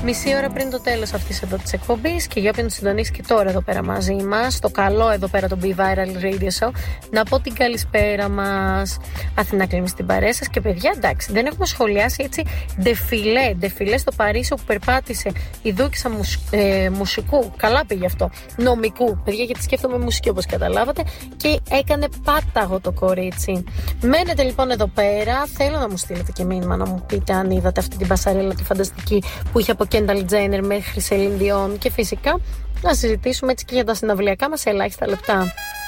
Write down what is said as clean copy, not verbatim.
Μισή ώρα πριν το τέλος αυτής εδώ της εκπομπής και για όποιον συντονίσει και τώρα εδώ πέρα μαζί μας, το καλό εδώ πέρα το Be Viral Radio Show, να πω την καλησπέρα μας. Αθηνά Κλίμη στην παρέα σας και παιδιά, εντάξει, δεν έχουμε σχολιάσει έτσι ντεφιλέ στο Παρίσι που περπάτησε η δούκισσα μουσικού. Καλά πήγε αυτό. Νομικού, παιδιά, γιατί σκέφτομαι μουσική όπως καταλάβατε, και έκανε πάταγο το κορίτσι. Μένετε λοιπόν εδώ πέρα. Θέλω να μου στείλετε και μήνυμα να μου πείτε αν είδατε αυτή την πασαρέλα τη φανταστική που είχε από Kendall Jenner μέχρι Celine Dion, και φυσικά να συζητήσουμε έτσι και για τα συναυλιακά μας σε ελάχιστα λεπτά.